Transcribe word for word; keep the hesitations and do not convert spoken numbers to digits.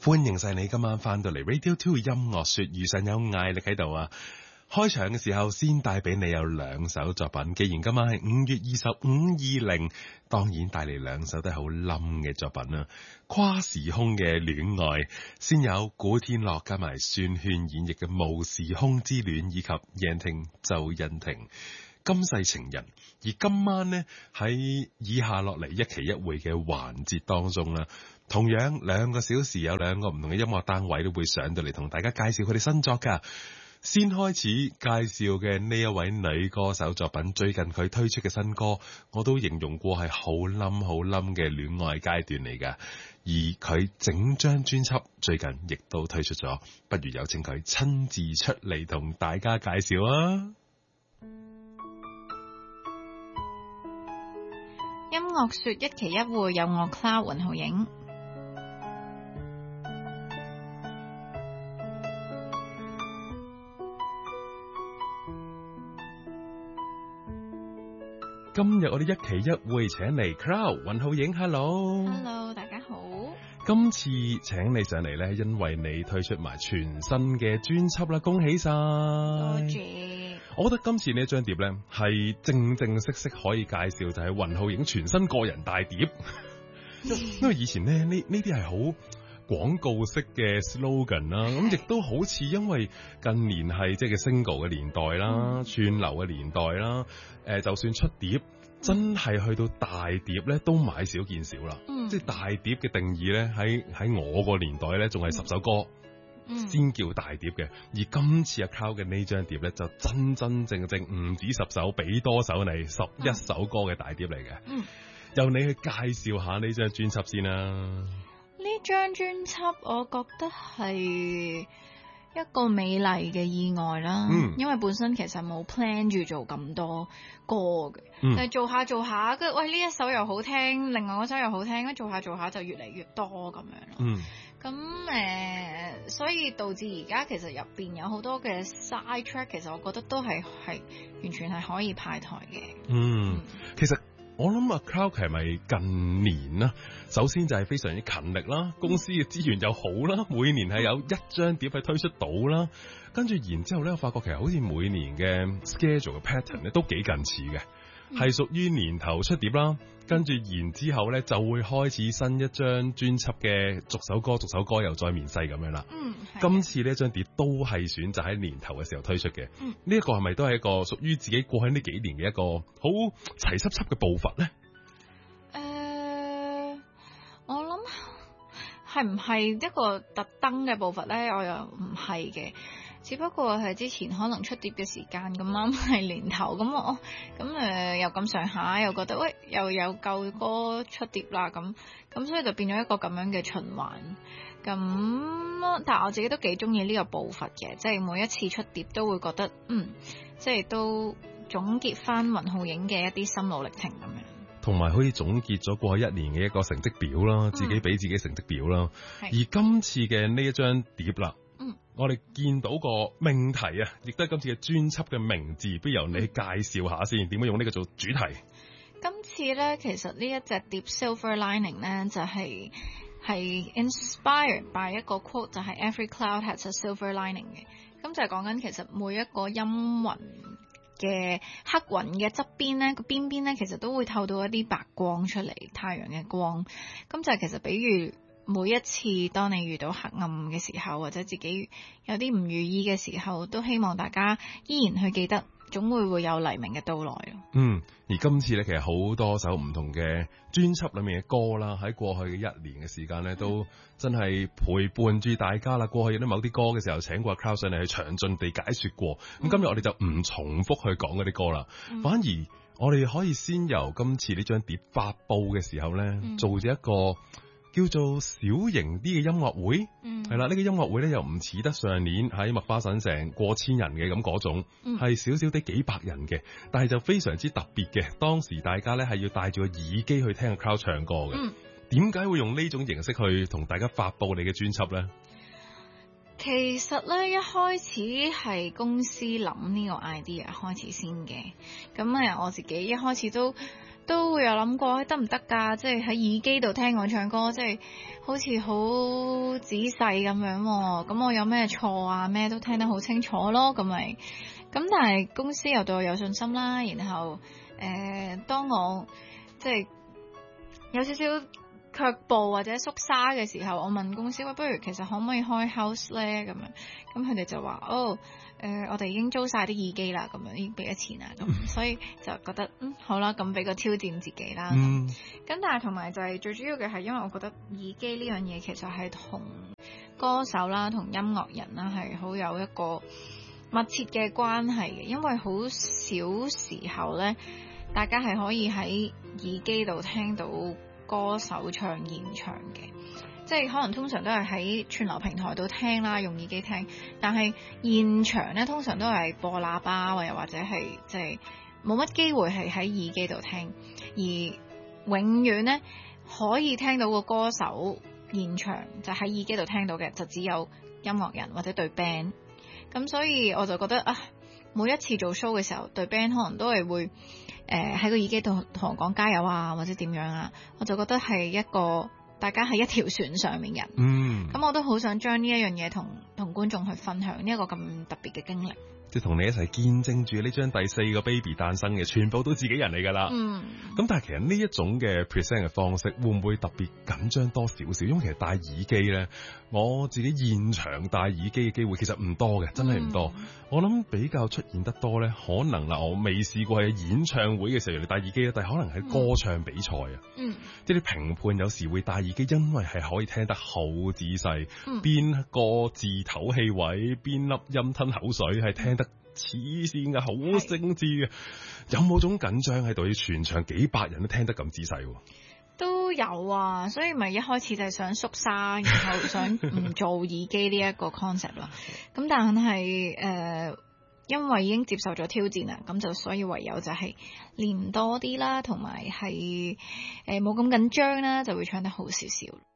歡迎晒你今晚翻到嚟 Radio Two 音樂說，遇上有艾力喺度啊！開場嘅時候先帶俾你有兩首作品，既然今晚係五月二十五二零，當然帶嚟兩首都係好冧嘅作品啦。跨時空嘅戀愛，先有古天樂加埋孫軒演繹嘅無時空之戀，以及鄭婷、周欣婷今世情人。而今晚呢，喺以下落嚟一期一會嘅環節當中啦，同樣兩個小時有兩個唔同嘅音樂單位都會上到嚟同大家介紹佢哋新作噶。先開始介紹嘅呢一位女歌手作品，最近佢推出嘅新歌，我都形容過係好冧好冧嘅戀愛階段嚟噶。而佢整張專輯最近亦都推出咗，不如有請佢親自出嚟同大家介紹啊！ 音樂說一期一會，有我 Cloud 雲浩影。 今日我哋一期一會請嚟 Cloud 雲浩影 ，Hello，Hello， Hello， 大家好。 今次請你上嚟咧，因為你推出埋全新嘅專輯啦，恭喜晒！ 多謝。 我覺得今次呢一張碟咧，係正正式式可以介紹就係雲浩影全新個人大碟。因為以前咧呢呢啲係好廣告式嘅 slogan 啦，咁亦都好似因為近年係即係嘅 single 嘅年代啦，嗯、串流嘅年代啦，誒、呃、就算出碟真係去到大碟咧，都買少見少啦。嗯、即係大碟嘅定義咧，喺喺我個年代咧，仲係十首歌。嗯、先叫大碟嘅，而今次阿 Cloud 嘅呢張碟咧，就真真正正唔止十首，俾多首你十一首歌嘅大碟嚟嘅。嗯，由你去介紹下呢張專輯先啦。 呢張專輯我覺得係一個美麗嘅意外啦。嗯，因為本身其實冇 plan 住做咁多歌嘅，嗯、但係做下做下，跟住喂呢一首又好聽，另外嗰首又好聽，跟住做下做下就越嚟越多咁樣咯。嗯。咁誒、呃，所以導致而家其實入邊有好多嘅 side track， 其實我覺得都係係完全係可以派台嘅。嗯，嗯其實我諗阿 Cloud 係咪近年啦？首先就係非常之勤力啦，公司嘅資源又好啦，每年係有一張碟係推出到啦，跟住然之後咧，我發覺其實好似每年嘅 schedule 嘅 pattern 咧都幾近似嘅。係屬於年頭出碟啦，跟住然之後咧就會開始新一張專輯嘅逐首歌逐首歌又再面世咁樣啦。嗯，今次呢一張碟都係選擇喺年頭嘅時候推出嘅。嗯，呢一個係咪都係一個屬於自己過去呢幾年嘅一個好齊濕濕嘅步伐咧？ 誒、呃，我諗係唔係一個特登嘅步伐咧？我又唔係嘅。只不過係之前可能出碟嘅時間咁啱係年頭，咁我咁誒又咁上下，又覺得喂又有舊歌出碟啦，咁咁所以就變咗一個咁樣嘅循環。咁但係我自己都幾中意呢個步伐嘅，即係每一次出碟都會覺得嗯，即係都總結翻雲浩影嘅一啲心路歷程咁樣。 同埋可以總結咗過去一年嘅一個成績表啦，嗯、自己俾自己成績表啦。是而今次嘅呢一張碟啦。嗯，我哋見到個命題啊，亦都係今次嘅專輯嘅名字，不如由你介紹下先，點樣用呢個做主題？ 今次咧，其實呢一隻碟 Silver Lining 咧，就係、是、係 inspired by 一個 quote，就係 Every cloud has a silver lining 嘅。咁就係講緊其實每一個陰雲嘅黑雲嘅側邊咧，個邊邊咧，其實都會透到一啲白光出嚟，太陽嘅光。咁就係其實比喻。每一次當你遇到黑暗嘅時候，或者自己有啲唔如意嘅時候，都希望大家依然去記得，總會會有黎明嘅到來咯。 嗯，而今次咧，其實好多首唔同嘅專輯裏面嘅歌啦，喺過去嘅一年嘅時間咧，都真係陪伴住大家啦。過去有啲某啲歌嘅時候，請過 Cloud 上嚟去詳盡地解說過。咁、嗯、今日我哋就唔重複去講嗰啲歌啦，嗯、反而我哋可以先由今次呢張碟發佈嘅時候咧，嗯、做咗一個叫做小型啲嘅音樂會，係啦、嗯，呢、呢個音樂會咧又唔似得上年喺麥花臣成過千人嘅咁嗰種，係少少啲幾百人嘅，但係就非常之特別嘅。當時大家咧係要戴住個耳機去聽個 Cloud 唱歌嘅。點解、嗯、會用呢種形式去同大家發佈你嘅專輯咧？ 其實咧一開始係公司諗呢個 idea 開始先嘅，咁啊我自己一開始都都會有諗過得唔得㗎？即係喺耳機度聽我唱歌，即係好似好仔細咁樣喎。咁我有咩錯啊？咩都聽得好清楚咯，咁咪咁。但係公司又對我有信心啦。然後誒、呃，當我即係有少少卻步或者縮沙嘅時候，我問公司話：不如其實可唔可以開 house 咧？咁樣咁佢哋就話：哦。誒、呃，我哋已經租晒啲耳機啦，咁樣已經俾咗錢啦，咁、嗯、所以就覺得嗯好啦，咁俾個挑戰自己啦。咁、嗯、但係同埋就係最主要嘅係，因為我覺得耳機呢樣嘢其實係同歌手啦、同音樂人啦係好有一個密切嘅關係嘅，因為好少時候呢，大家係可以喺耳機度聽到歌手唱現場嘅。即係可能通常都係喺串流平台度聽啦，用耳機聽。但係現場咧，通常都係播喇叭，或又或者係即係冇乜機會係喺耳機度聽。而永遠咧可以聽到個歌手現場就喺耳機度聽到嘅，就只有音樂人或者對 band。咁所以我就覺得啊，每一次做 show 嘅時候，對 band 可能都係會誒喺個耳機度同我講加油啊，或者點樣啊，我就覺得係一個。大家喺一條船上面人，嗯，咁我都好想將呢一樣嘢同同觀眾去分享呢一個咁特別嘅經歷。 即係同你一齊見證住呢張第四個 baby 誕生嘅，全部都自己人嚟㗎啦。嗯，咁但係其實呢一種嘅 present 嘅方式，會唔會特別緊張多少少？因為其實戴耳機咧，我自己現場戴耳機嘅機會其實唔多嘅，真係唔多。嗯、我諗比較出現得多咧，可能嗱，我未試過喺演唱會嘅時候你戴耳機咧，但係可能係歌唱比賽啊。嗯，即係啲評判有時會戴耳機，因為係可以聽得好仔細，邊、嗯、個字唞氣位，邊粒音吞口水，係聽得黐線嘅，好精緻嘅。有冇種緊張喺度？要全場幾百人都聽得咁仔細？ 都有啊，所以咪一開始就係想縮沙，然後想唔做耳機呢一個 concept 啦。咁但係誒、呃，因為已經接受咗挑戰啦，咁就所以唯有就係練多啲啦，同埋係誒冇咁緊張啦，就會唱得好少少。